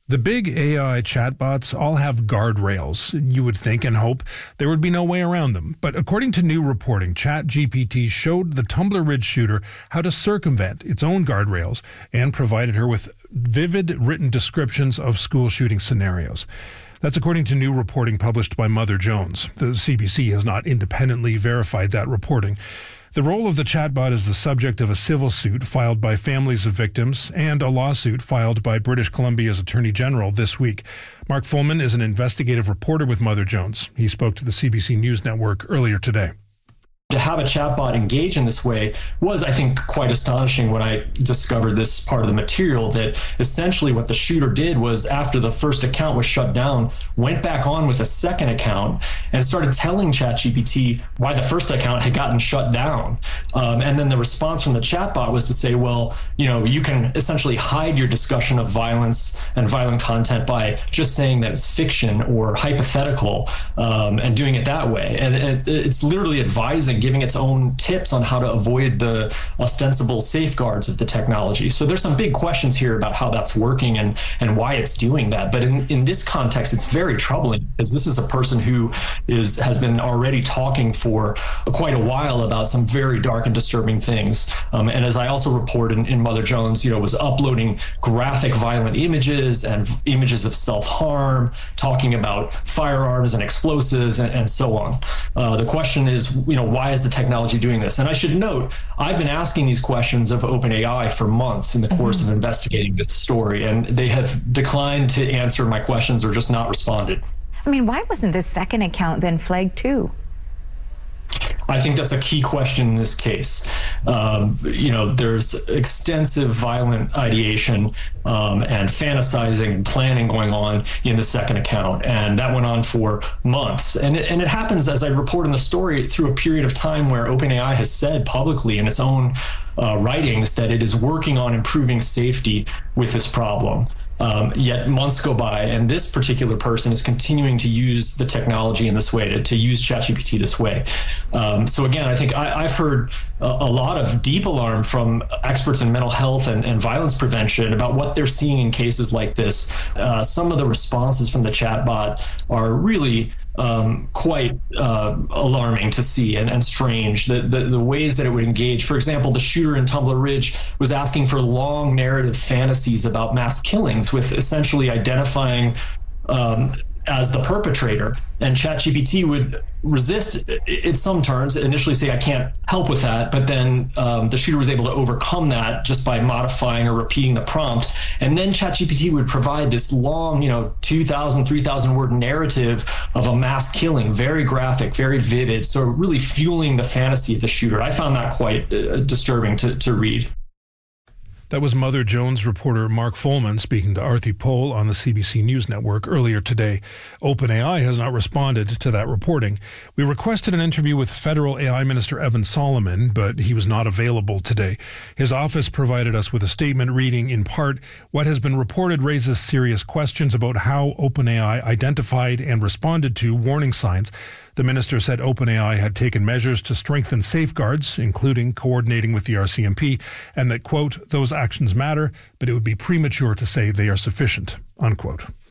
The big AI chatbots all have guardrails. You would think and hope there would be no way around them. But according to new reporting, ChatGPT showed the Tumbler Ridge shooter how to circumvent its own guardrails and provided her with vivid written descriptions of school shooting scenarios. That's according to new reporting published by Mother Jones. The CBC has not independently verified that reporting. The role of the chatbot is the subject of a civil suit filed by families of victims and a lawsuit filed by British Columbia's Attorney General this week. Mark Fullman is an investigative reporter with Mother Jones. He spoke to the CBC News Network earlier today. To have a chatbot engage in this way was, I think, quite astonishing when I discovered this part of the material, that essentially what the shooter did was, after the first account was shut down, went back on with a second account and started telling ChatGPT why the first account had gotten shut down. And then the response from the chatbot was to say, well, you can essentially hide your discussion of violence and violent content by just saying that it's fiction or hypothetical, and doing it that way. And it's literally advising, giving its own tips on how to avoid the ostensible safeguards of the technology. So there's some big questions here about how that's working and why it's doing that. But in this context, it's very troubling, because this is a person who has been already talking for quite a while about some very dark and disturbing things. And as I also report in Mother Jones, was uploading graphic, violent images and images of self-harm, talking about firearms and explosives and so on. The question is, why is the technology doing this? And I should note, I've been asking these questions of OpenAI for months in the course of investigating this story, and they have declined to answer my questions or just not responded. I mean, why wasn't this second account then flagged too? I think that's a key question in this case. There's extensive violent ideation and fantasizing and planning going on in the second account, and that went on for months. And it happens, as I report in the story, through a period of time where OpenAI has said publicly in its own writings that it is working on improving safety with this problem. Yet months go by, and this particular person is continuing to use the technology in this way, to use ChatGPT this way. So again, I think I've heard a lot of deep alarm from experts in mental health and violence prevention about what they're seeing in cases like this. Some of the responses from the chatbot are really quite alarming to see and strange. The ways that it would engage. For example, the shooter in Tumbler Ridge was asking for long narrative fantasies about mass killings, with essentially identifying as the perpetrator. And ChatGPT would resist in some turns, initially say, I can't help with that. But then the shooter was able to overcome that just by modifying or repeating the prompt. And then ChatGPT would provide this long, 2,000, 3,000 word narrative of a mass killing, very graphic, very vivid. So really fueling the fantasy of the shooter. I found that quite disturbing to read. That was Mother Jones reporter Mark Fullman speaking to Arthi Pole on the CBC News Network earlier today. OpenAI has not responded to that reporting. We requested an interview with Federal AI Minister Evan Solomon, but he was not available today. His office provided us with a statement reading, in part, what has been reported raises serious questions about how OpenAI identified and responded to warning signs. The minister said OpenAI had taken measures to strengthen safeguards, including coordinating with the RCMP, and that, quote, those actions matter, but it would be premature to say they are sufficient, unquote.